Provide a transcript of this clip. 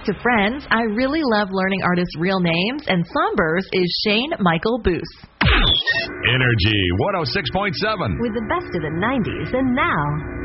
talk to friends. I really love learning artists' real names, and Somber's is Shane Michael Boos. Energy 106.7. With the best of the 90s and now.